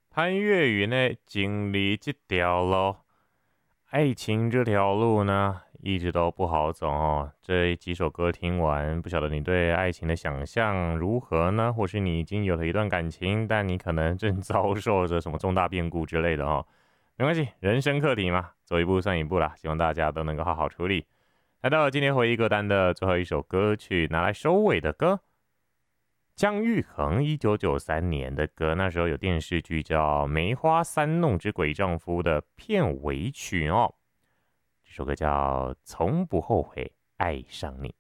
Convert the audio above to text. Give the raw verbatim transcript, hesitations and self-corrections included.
潘越云呢，经历这条路，爱情这条路呢，一直都不好走哦。这几首歌听完，不晓得你对爱情的想象如何呢？或是你已经有了一段感情，但你可能正遭受着什么重大变故之类的哦。没关系，人生课题嘛，走一步算一步啦。希望大家都能够好好处理。来到了今天回忆歌单的最后一首歌曲，拿来收尾的歌。姜育恒一九九三年的歌，那时候有电视剧叫《梅花三弄之鬼丈夫》的片尾曲哦。这首歌叫《从不后悔爱上你》。